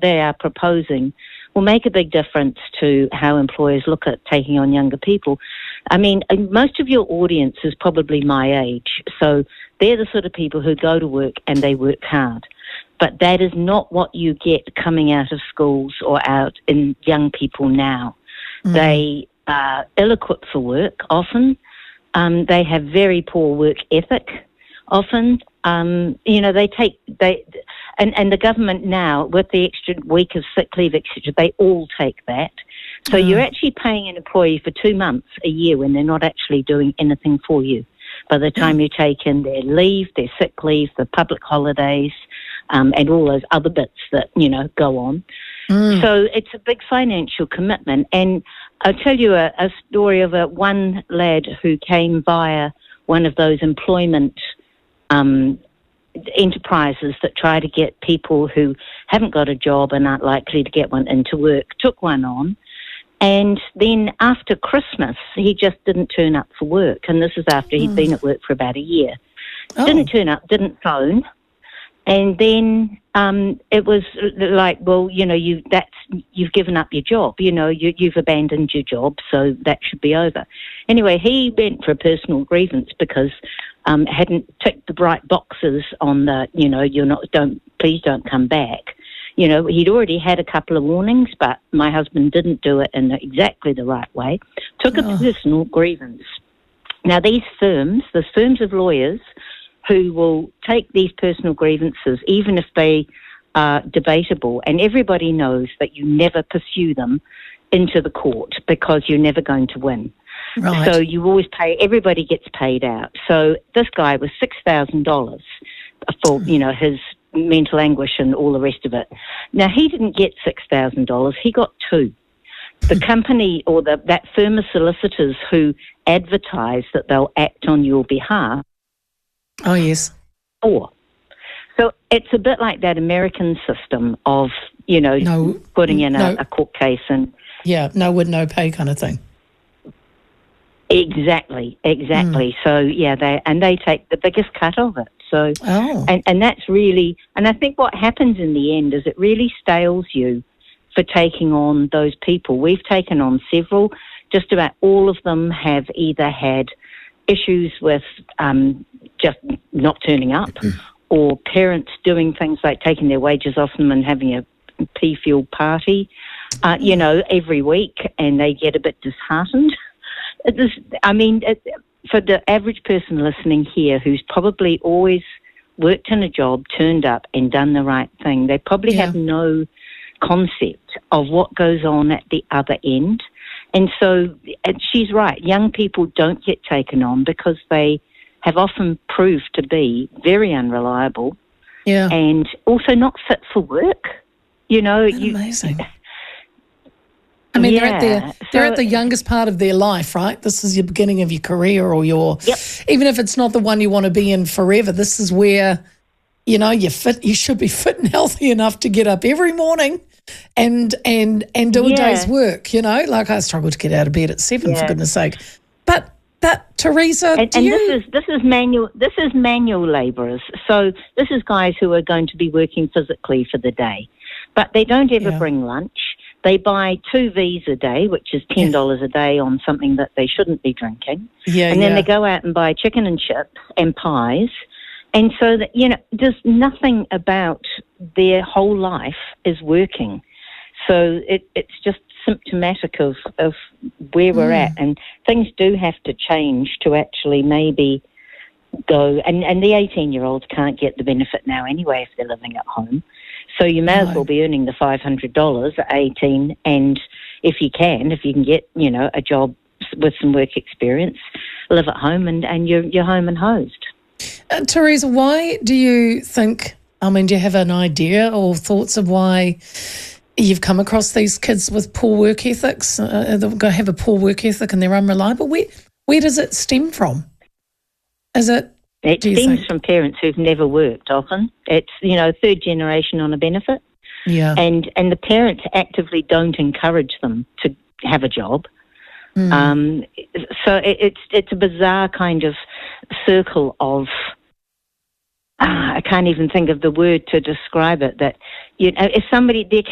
they are proposing will make a big difference to how employers look at taking on younger people. I mean, most of your audience is probably my age, so they're the sort of people who go to work and they work hard. But that is not what you get coming out of schools or out in young people now. They are ill-equipped for work often. They have very poor work ethic often. And the government now, with the extra week of sick leave, etc., they all take that. So you're actually paying an employee for 2 months a year when they're not actually doing anything for you. By the time you take in their leave, their sick leave, the public holidays, and all those other bits that, go on. So it's a big financial commitment. And I'll tell you a story of one lad who came via one of those employment enterprises that try to get people who haven't got a job and aren't likely to get one into work, took one on. And then after Christmas, he just didn't turn up for work. And this is after he'd been at work for about a year. Didn't turn up, didn't phone. And then it was like, well, you've given up your job. You've abandoned your job, so that should be over. Anyway, he went for a personal grievance because hadn't ticked the right boxes on the, please don't come back. He'd already had a couple of warnings, but my husband didn't do it in exactly the right way. Took a personal grievance. Now, there's firms of lawyers who will take these personal grievances, even if they are debatable, and everybody knows that you never pursue them into the court because you're never going to win. Right. So you always everybody gets paid out. So this guy was $6,000 for, his mental anguish and all the rest of it. Now, he didn't get $6,000, he got $2,000. The company or that firm of solicitors who advertise that they'll act on your behalf. Oh, yes. $4,000. So it's a bit like that American system of, putting in a court case and... Yeah, no win, no pay kind of thing. Exactly. So, yeah, they take the biggest cut of it. So, and that's really... And I think what happens in the end is it really stales you for taking on those people. We've taken on several. Just about all of them have either had issues with just not turning up or parents doing things like taking their wages off them and having a pea-fueled party, every week, and they get a bit disheartened. For the average person listening here who's probably always worked in a job, turned up and done the right thing, they probably have no concept of what goes on at the other end. And so she's right, young people don't get taken on because they have often proved to be very unreliable and also not fit for work. Amazing. I mean, they're at the youngest part of their life, right? This is your beginning of your career or even if it's not the one you want to be in forever, this is where, you're fit. You should be fit and healthy enough to get up every morning and do a day's work, Like I struggle to get out of bed at 7, for goodness sake. But Teresa, this is manual labourers. So this is guys who are going to be working physically for the day, but they don't ever bring lunch. They buy 2 Vs a day, which is $10 a day on something that they shouldn't be drinking. And then they go out and buy chicken and chips and pies. And so that, there's nothing about their whole life is working. So it's just symptomatic of where we're at. And things do have to change to actually maybe go. And the 18-year-olds can't get the benefit now anyway if they're living at home. So you may as well be earning the $500 at 18, and if you can get, a job with some work experience, live at home and you're home and hosed. Teresa, why do you think, do you have an idea or thoughts of why you've come across these kids with poor work ethics, that have a poor work ethic and they're unreliable? Where does it stem from? Is it... It stems from parents who've never worked often. It's, third generation on a benefit. Yeah. And the parents actively don't encourage them to have a job. So it's a bizarre kind of circle of, I can't even think of the word to describe it, that, if somebody,